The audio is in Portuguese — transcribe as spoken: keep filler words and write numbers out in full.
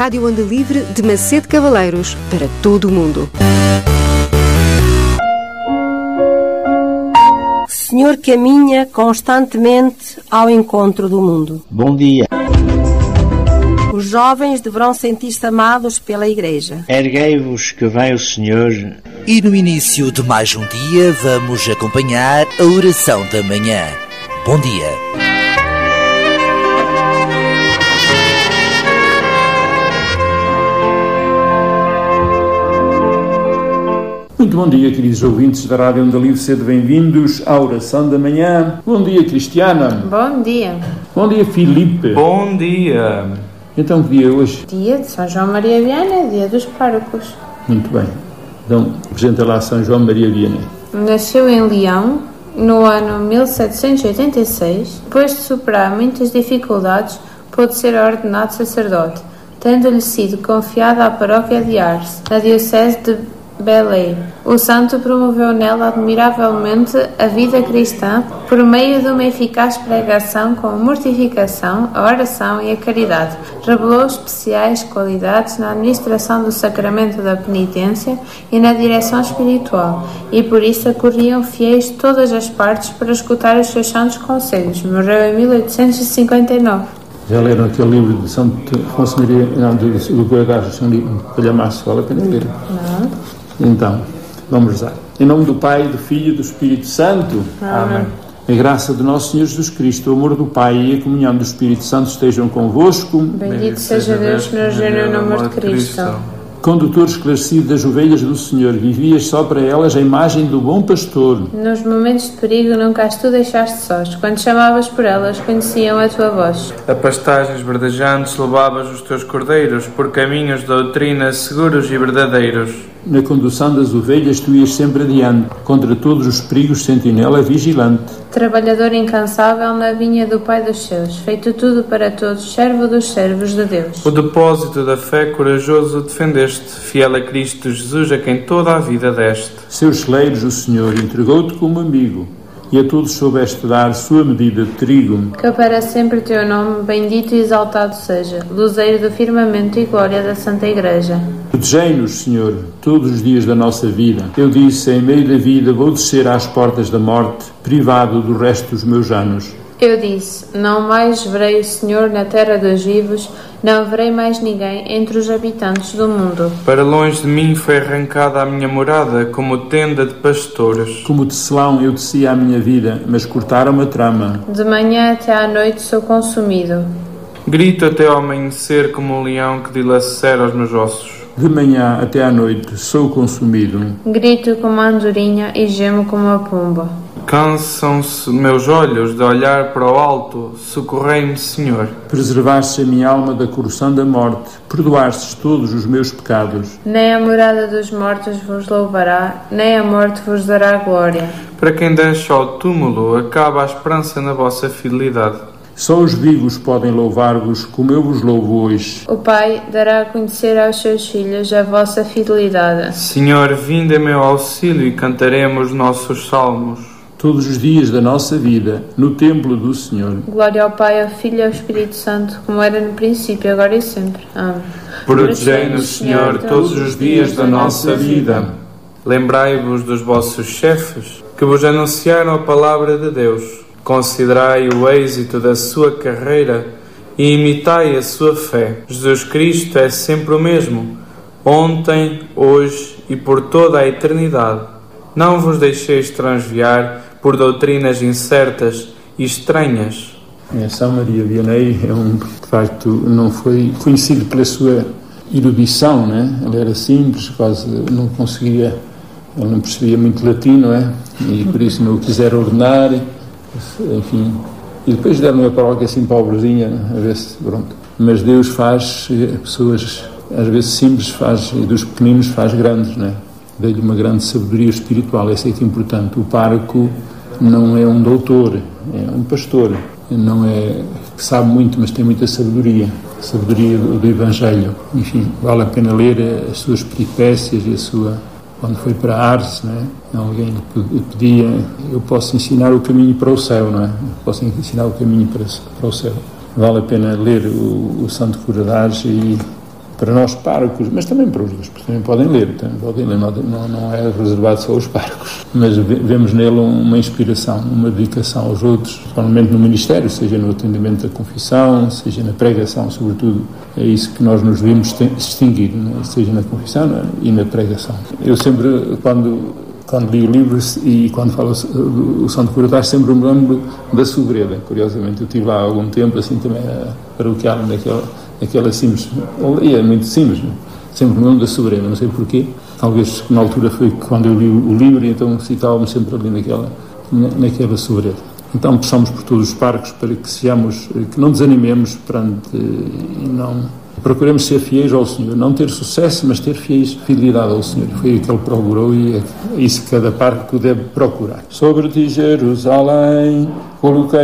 Rádio Onda Livre de Macedo Cavaleiros para todo o mundo. Senhor caminha constantemente ao encontro do mundo. Bom dia. Os jovens deverão sentir-se amados pela Igreja. Erguei-vos que vem o Senhor. E no início de mais um dia vamos acompanhar a oração da manhã. Bom dia. Muito bom dia, queridos ouvintes da Rádio Onda Livre, sejam bem-vindos à oração da manhã. Bom dia, Cristiana. Bom dia. Bom dia, Filipe. Bom dia. Então, que dia é hoje? Dia de São João Maria Vianney, dia dos párocos. Muito bem. Então, apresenta lá São João Maria Vianney. Nasceu em Leão, no ano mil setecentos e oitenta e seis. Depois de superar muitas dificuldades, pôde ser ordenado sacerdote, tendo-lhe sido confiada a paróquia de Ars, na diocese de Belém. O santo promoveu nela admiravelmente a vida cristã por meio de uma eficaz pregação com a mortificação, a oração e a caridade. Revelou especiais qualidades na administração do sacramento da penitência e na direção espiritual, e por isso acorriam fiéis de todas as partes para escutar os seus santos conselhos. Morreu em mil oitocentos e cinquenta e nove. Já leram aquele livro de Santo Afonso Maria, não, do, do Goiás, São Calhamaço, vale a pena ler? Não. Então, vamos rezar. Em nome do Pai, do Filho e do Espírito Santo. Amém. A graça do nosso Senhor Jesus Cristo, o amor do Pai e a comunhão do Espírito Santo estejam convosco. Bendito seja Deus que nos reuniu no amor de Cristo. Condutor esclarecido das ovelhas do Senhor, vivias só para elas a imagem do bom pastor. Nos momentos de perigo nunca as tu deixaste sós. Quando chamavas por elas, conheciam a tua voz. A pastagens verdejantes levavas os teus cordeiros por caminhos de doutrina seguros e verdadeiros. Na condução das ovelhas tu ias sempre adiante, contra todos os perigos sentinela vigilante. Trabalhador incansável na vinha do Pai dos seus, feito tudo para todos, servo dos servos de Deus. O depósito da fé corajoso defendeste, fiel a Cristo Jesus, a quem toda a vida deste. Seus celeiros o Senhor entregou-te como amigo, e a todos soubeste dar sua medida de trigo. Que para sempre teu nome bendito e exaltado seja, luzeiro do firmamento e glória da Santa Igreja. Protegei-nos, Senhor, todos os dias da nossa vida. Eu disse, em meio da vida vou descer às portas da morte, privado do resto dos meus anos. Eu disse, não mais verei o Senhor na terra dos vivos, não verei mais ninguém entre os habitantes do mundo. Para longe de mim foi arrancada a minha morada, como tenda de pastores. Como tecelão eu descia a minha vida, mas cortaram a trama. De manhã até à noite sou consumido. Grito até ao amanhecer como um leão que dilacera os meus ossos. De manhã até à noite sou consumido. Grito como a andorinha e gemo como a pomba. Cansam-se meus olhos de olhar para o alto, socorrei-me, Senhor. Preservaste a minha alma da corrupção da morte, perdoastes todos os meus pecados. Nem a morada dos mortos vos louvará, nem a morte vos dará glória. Para quem deixa ao túmulo, acaba a esperança na vossa fidelidade. Só os vivos podem louvar-vos como eu vos louvo hoje. O Pai dará a conhecer aos seus filhos a vossa fidelidade. Senhor, vinde em meu auxílio e cantaremos nossos salmos. Todos os dias da nossa vida, no templo do Senhor. Glória ao Pai, ao Filho e ao Espírito Santo, como era no princípio, agora e sempre. Amém. Protegei-nos, Senhor, todos os dias da nossa vida. Lembrai-vos dos vossos chefes, que vos anunciaram a palavra de Deus. Considerai o êxito da sua carreira e imitai a sua fé. Jesus Cristo é sempre o mesmo, ontem, hoje e por toda a eternidade. Não vos deixeis transviar por doutrinas incertas e estranhas. É, São Maria Vianney é um, de facto, não foi conhecido pela sua erudição, né? Ele era simples, quase não conseguia, ele não percebia muito latim, não é? E por isso não o quiseram ordenar, enfim. E depois deram uma paróquia assim pobrezinha, a ver se, pronto. Mas Deus faz pessoas, às vezes simples, faz, e dos pequeninos faz grandes, não é? Dei-lhe uma grande sabedoria espiritual, essa é que é importante. O pároco não é um doutor, é um pastor. Não é que sabe muito, mas tem muita sabedoria, sabedoria do, do Evangelho. Enfim, vale a pena ler as suas peripécias e a sua... Quando foi para Ars, não é? Alguém lhe pedia, eu posso ensinar o caminho para o céu, não é? Eu posso ensinar o caminho para, para o céu. Vale a pena ler o, o Santo Cura de Ars e para nós párocos, mas também para os bispos, também podem ler, também podem ler, não, não é reservado só aos párocos, mas vemos nele uma inspiração, uma dedicação aos outros, principalmente no ministério, seja no atendimento da confissão, seja na pregação, sobretudo, é isso que nós nos devemos distinguir, né? Seja na confissão, né? E na pregação. Eu sempre, quando... Quando li o livro e quando falo do São de Curatar, sempre me lembro da Sobreda. Curiosamente, eu estive lá há algum tempo, assim, também a paroquial naquela, naquela simples, e é muito simples, sempre me lembro da Sobreda, não sei porquê. Talvez na altura foi quando eu li o livro, e então citava-me sempre ali naquela, naquela Sobreda. Então, peçamos por todos os párocos para que sejamos, que não desanimemos perante e não... Procuremos ser fiéis ao Senhor, não ter sucesso, mas ter fiéis, fidelidade ao Senhor. Foi o que Ele procurou e é isso que cada pároco deve procurar. Sobre ti, Jerusalém, coloquei